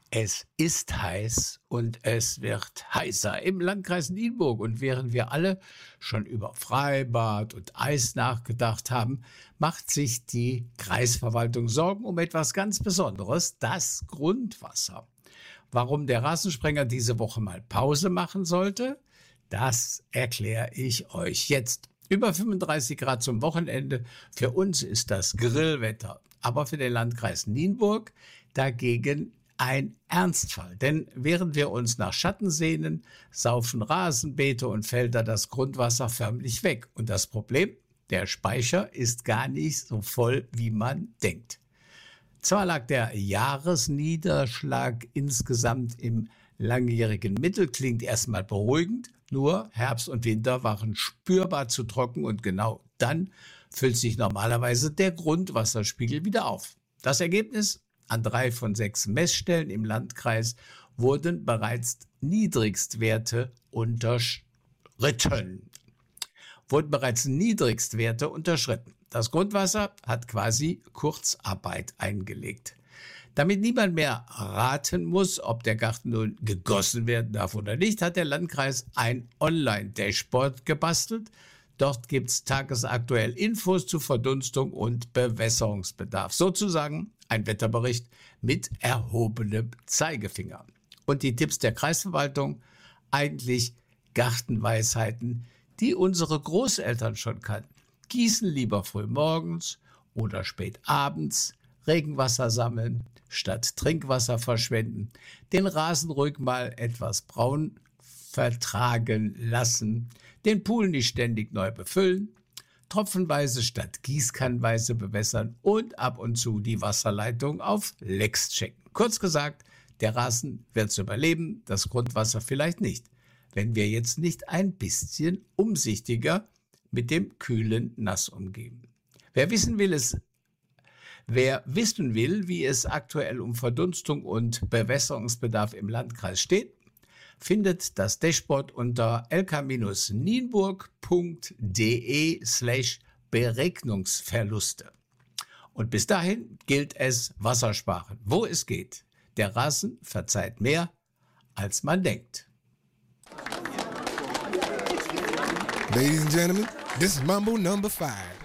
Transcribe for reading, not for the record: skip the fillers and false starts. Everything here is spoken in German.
Es ist heiß und es wird heißer im Landkreis Nienburg. Und während wir alle schon über Freibad und Eis nachgedacht haben, macht sich die Kreisverwaltung Sorgen um etwas ganz Besonderes, das Grundwasser. Warum der Rasensprenger diese Woche mal Pause machen sollte, das erkläre ich euch jetzt. Über 35 Grad zum Wochenende. Für uns ist das Grillwetter. Aber für den Landkreis Nienburg dagegen ein Ernstfall. Denn während wir uns nach Schatten sehnen, saufen Rasenbeete und Felder das Grundwasser förmlich weg. Und das Problem? Der Speicher ist gar nicht so voll, wie man denkt. Zwar lag der Jahresniederschlag insgesamt im langjährigen Mittel, klingt erstmal beruhigend, nur Herbst und Winter waren spürbar zu trocken und genau dann füllt sich normalerweise der Grundwasserspiegel wieder auf. Das Ergebnis? An 3 von 6 Messstellen im Landkreis wurden bereits Niedrigstwerte unterschritten. Das Grundwasser hat quasi Kurzarbeit eingelegt. Damit niemand mehr raten muss, ob der Garten nun gegossen werden darf oder nicht, hat der Landkreis ein Online-Dashboard gebastelt. Dort gibt's tagesaktuell Infos zu Verdunstung und Bewässerungsbedarf. Sozusagen ein Wetterbericht mit erhobenem Zeigefinger. Und die Tipps der Kreisverwaltung? Eigentlich Gartenweisheiten, die unsere Großeltern schon kannten. Gießen lieber früh morgens oder spät abends, Regenwasser sammeln statt Trinkwasser verschwenden, den Rasen ruhig mal etwas braun vertragen lassen, den Pool nicht ständig neu befüllen, tropfenweise statt gießkannenweise bewässern und ab und zu die Wasserleitung auf Lecks checken. Kurz gesagt, der Rasen wird's überleben, das Grundwasser vielleicht nicht, wenn wir jetzt nicht ein bisschen umsichtiger mit dem kühlen Nass umgehen. Wer wissen will, wie es aktuell um Verdunstung und Bewässerungsbedarf im Landkreis steht, findet das Dashboard unter lk-nienburg.de/Beregnungsverluste. Und bis dahin gilt es Wasser sparen, wo es geht. Der Rasen verzeiht mehr, als man denkt. Ladies and gentlemen, this is Mambo number 5.